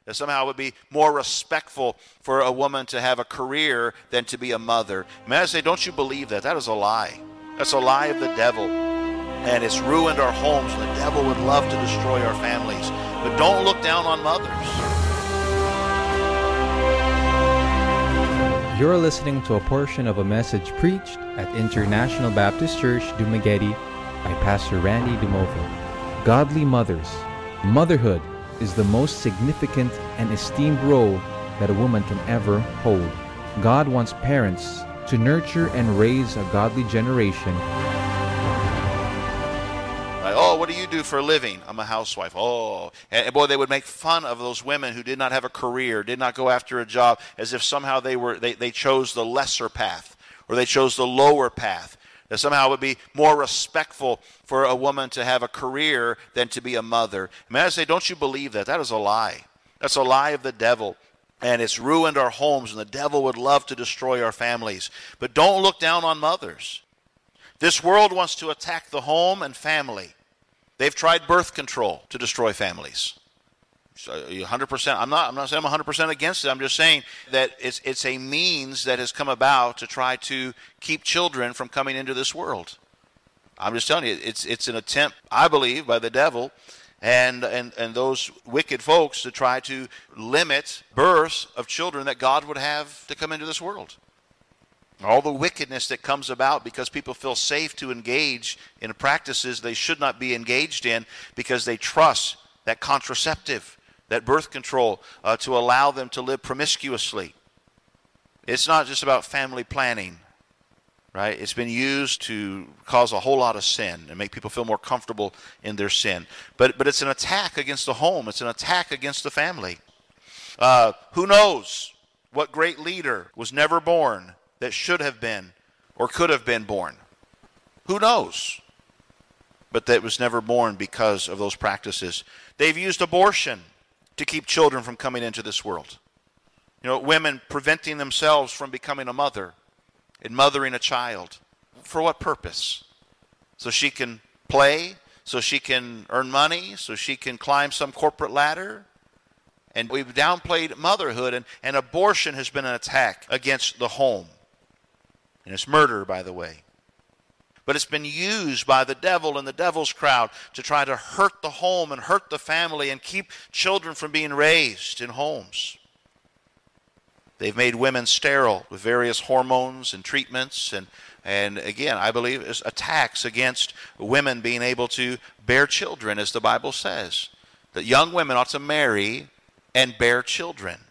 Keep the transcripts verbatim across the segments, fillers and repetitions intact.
that somehow it would be more respectful for a woman to have a career than to be a mother. May I say, don't you believe that? That is a lie. That's a lie of the devil. And it's ruined our homes, and the devil would love to destroy our families. But don't look down on mothers. You're listening to a portion of a message preached at International Baptist Church, Dumaguete by Pastor Randy Dumovo. Godly mothers. Motherhood is the most significant and esteemed role that a woman can ever hold. God wants parents to nurture and raise a godly generation. Oh, what do you do for a living? I'm a housewife. Oh, and, and boy, they would make fun of those women who did not have a career, did not go after a job, as if somehow they were they, they chose the lesser path, or they chose the lower path. That somehow it would be more respectful for a woman to have a career than to be a mother. May I say, don't you believe that? That is a lie. That's a lie of the devil. And it's ruined our homes, and the devil would love to destroy our families. But don't look down on mothers. This world wants to attack the home and family. They've tried birth control to destroy families. So one hundred percent. I'm not. I'm not saying I'm one hundred percent against it. I'm just saying that it's it's a means that has come about to try to keep children from coming into this world. I'm just telling you, it's it's an attempt, I believe, by the devil and and and those wicked folks to try to limit births of children that God would have to come into this world. All the wickedness that comes about because people feel safe to engage in practices they should not be engaged in because they trust that contraceptive, that birth control, uh, to allow them to live promiscuously. It's not just about family planning, right? It's been used to cause a whole lot of sin and make people feel more comfortable in their sin. But but it's an attack against the home. It's an attack against the family. Uh, who knows what great leader was never born that should have been or could have been born? Who knows? But that was never born because of those practices. They've used abortion to keep children from coming into this world. You know, women preventing themselves from becoming a mother and mothering a child. For what purpose? So she can play, so she can earn money, so she can climb some corporate ladder. And we've downplayed motherhood, and, and abortion has been an attack against the home. And it's murder, by the way. But it's been used by the devil and the devil's crowd to try to hurt the home and hurt the family and keep children from being raised in homes. They've made women sterile with various hormones and treatments. And, and again, I believe it's attacks against women being able to bear children, as the Bible says. That young women ought to marry and bear children.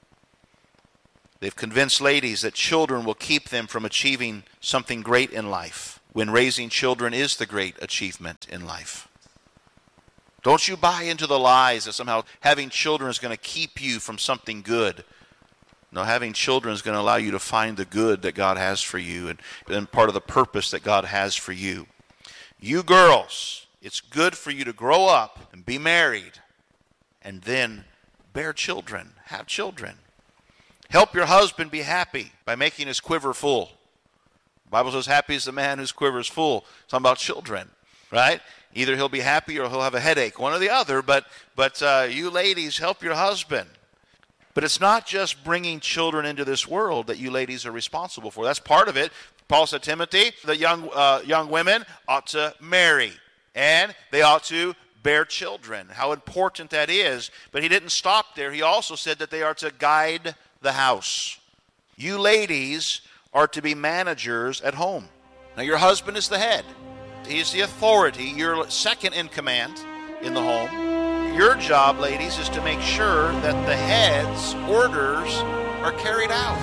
They've convinced ladies that children will keep them from achieving something great in life, when raising children is the great achievement in life. Don't you buy into the lies that somehow having children is going to keep you from something good. No, having children is going to allow you to find the good that God has for you and, and part of the purpose that God has for you. You girls, it's good for you to grow up and be married and then bear children, have children. Help your husband be happy by making his quiver full. The Bible says happy is the man whose quiver is full. It's talking about children, right? Either he'll be happy or he'll have a headache, one or the other. But, but uh, you ladies, help your husband. But it's not just bringing children into this world that you ladies are responsible for. That's part of it. Paul said, Timothy, the young, uh, young women ought to marry, and they ought to bear children. How important that is. But he didn't stop there. He also said that they are to guide the house. You ladies are to be managers at home. Now your husband is the head. He's the authority. You're second in command in the home. Your job, ladies, is to make sure that the head's orders are carried out.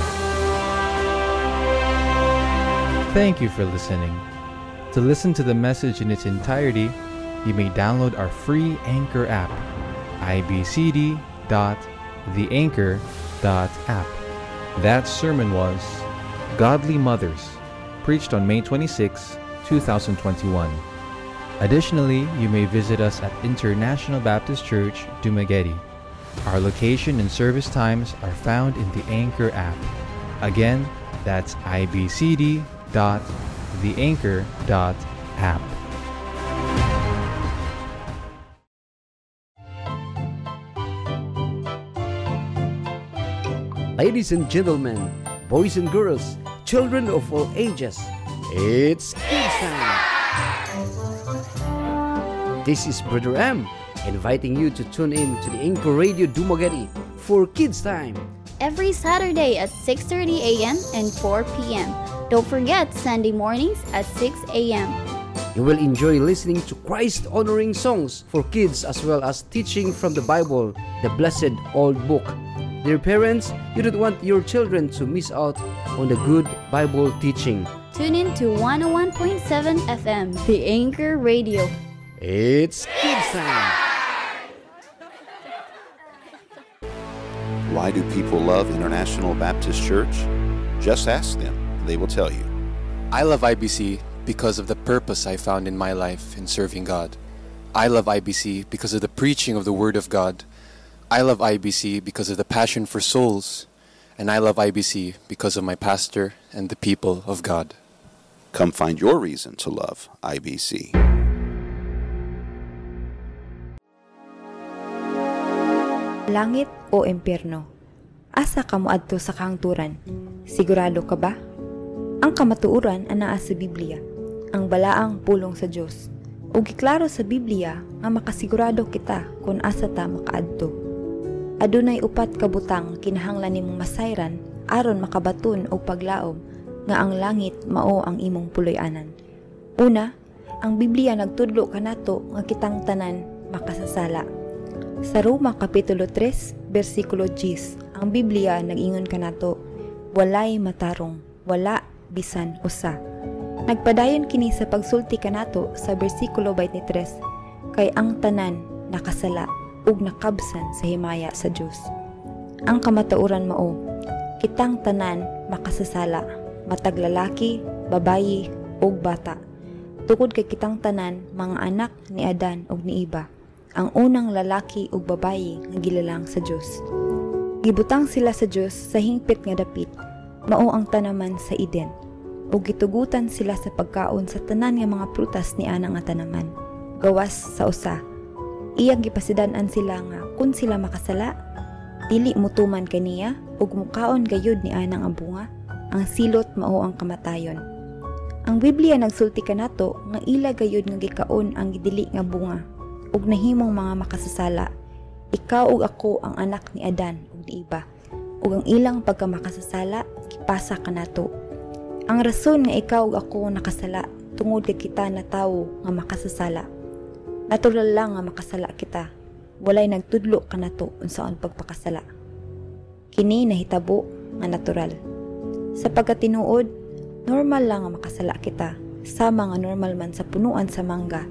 Thank you for listening. To listen to the message in its entirety, you may download our free Anchor app, i b c d dot the anchor dot app. That sermon was Godly Mothers, preached on May twenty-sixth, twenty twenty-one. Additionally, you may visit us at International Baptist Church, Dumaguete. Our location and service times are found in the Anchor app. Again, that's i b c d dot the anchor dot app. Ladies and gentlemen, boys and girls, children of all ages, it's Kids Time! This is Brother M, inviting you to tune in to the Anchor Radio Dumaguete for Kids Time. Every Saturday at six thirty a.m. and four p.m. Don't forget Sunday mornings at six a.m. You will enjoy listening to Christ-honoring songs for kids as well as teaching from the Bible, the blessed old book. Dear parents, you don't want your children to miss out on the good Bible teaching. Tune in to one oh one point seven F M, the Anchor Radio. It's Kids Time! Why do people love International Baptist Church? Just ask them, they will tell you. I love I B C because of the purpose I found in my life in serving God. I love I B C because of the preaching of the Word of God. I love I B C because of the passion for souls. And I love I B C because of my pastor and the people of God. Come find your reason to love I B C. Langit o impyerno? Asa ka moadto sa kahangturan? Sigurado ka ba? Ang kamatuoran anaa sa Biblia, ang balaang pulong sa Dios. Ug giklaro sa Biblia nga makasigurado kita kung asa ta makaadto. Adunay upat ka butang kinahanglan nimong masayran aron makabaton og paglaom nga ang langit mao ang imong puloy-anan. Una, ang Biblia nagtudlo kanato nga kitang tanan makasasala. Sa Roma Kapitulo three, versikulo ten, ang Biblia nag-ingon kanato, walay matarong, wala bisan usa. Nagpadayon kini sa pagsulti kanato sa bersikulo twenty-three, kay ang tanan nakasala ug nakabsan sa himaya sa Dios. Ang kamatuoran mao, kitang tanan makasasala, matag lalaki, babayi ug bata. Tukod kay kitang tanan mga anak ni Adan ug ni Eva, ang unang lalaki ug babayi nga gilalang sa Dios. Gibutang sila sa Dios sa hingpit nga dapit, mao ang tanaman sa Eden, ug gitugutan sila sa pagkaon sa tanan nga mga prutas ni ana nga tanaman. Gawas sa usa, iyang gipasidan-an sila nga kun sila makasala, dili mutuman kaniya ug mukaon gayud ni ana nga bunga, ang silot mao ang kamatayon. Ang Biblia nagsulti kanato nga ila gayud nga gikaon ang gidili nga bunga ug nahimong mga makasasala. Ikaw ug ako ang anak ni Adan ug ni Eva, ug ang ilang pagkamakasasala gipasa kanato. Ang rason nga ikaw ug ako nakasala tungod kay kita na tawo nga makasasala. Natural lang nga makasala kita. Walay nagtudlo kanato unsaon pagpakasala. Kini nahitabo nga natural. Sa pagkatinuod, normal lang nga makasala kita, sama nga normal man sa punuan sa mangga